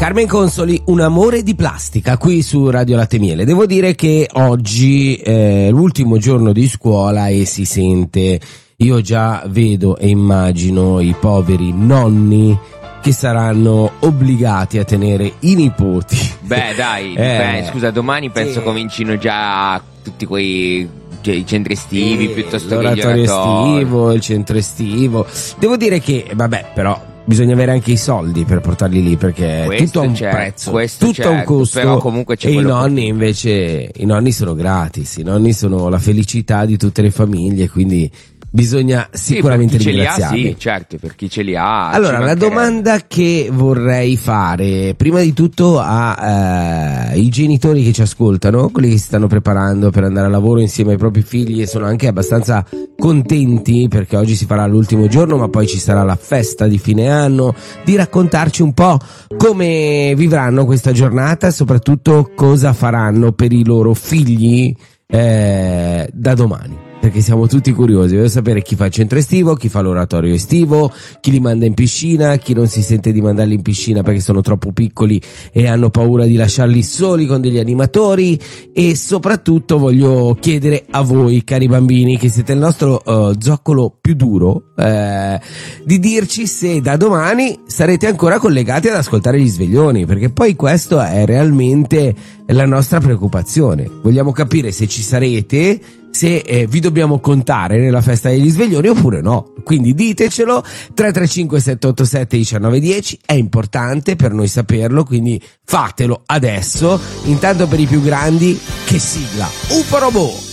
Carmen Consoli, Un amore di plastica, qui su Radio Latte Miele. Devo dire che oggi è l'ultimo giorno di scuola e si sente, io già vedo e immagino i poveri nonni che saranno obbligati a tenere i nipoti. Beh dai, scusa, domani penso comincino già tutti quei i centri estivi piuttosto che gli oratorio estivo, il centro estivo. Devo dire che, vabbè, però bisogna avere anche i soldi per portarli lì, perché tutto ha un prezzo, tutto ha un costo. Però comunque c'è e i nonni invece, i nonni sono gratis, i nonni sono la felicità di tutte le famiglie, quindi bisogna sicuramente ringraziarli. Sì, certo, per chi ce li ha. Allora, la domanda che vorrei fare prima di tutto ai genitori che ci ascoltano, quelli che si stanno preparando per andare a lavoro insieme ai propri figli e sono anche abbastanza contenti perché oggi si farà l'ultimo giorno, ma poi ci sarà la festa di fine anno, di raccontarci un po' come vivranno questa giornata e soprattutto cosa faranno per i loro figli da domani. Perché siamo tutti curiosi, voglio sapere chi fa il centro estivo, chi fa l'oratorio estivo, chi li manda in piscina, chi non si sente di mandarli in piscina perché sono troppo piccoli e hanno paura di lasciarli soli con degli animatori, e soprattutto voglio chiedere a voi, cari bambini, che siete il nostro zoccolo più duro, di dirci se da domani sarete ancora collegati ad ascoltare gli sveglioni, perché poi questo è realmente la nostra preoccupazione. Vogliamo capire se ci sarete, se vi dobbiamo contare nella festa degli sveglioni oppure no. Quindi ditecelo, 335 787 1910, è importante per noi saperlo, quindi fatelo adesso. Intanto per i più grandi, che sigla, UFO Robot!